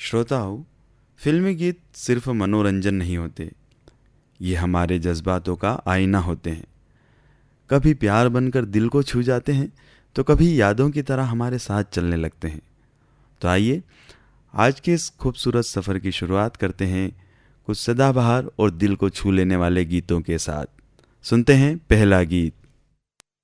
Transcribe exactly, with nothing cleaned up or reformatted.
श्रोताओं, फिल्मी गीत सिर्फ मनोरंजन नहीं होते, ये हमारे जज्बातों का आईना होते हैं। कभी प्यार बनकर दिल को छू जाते हैं तो कभी यादों की तरह हमारे साथ चलने लगते हैं। तो आइए आज के इस खूबसूरत सफ़र की शुरुआत करते हैं कुछ सदाबहार और दिल को छू लेने वाले गीतों के साथ। सुनते हैं पहला गीत।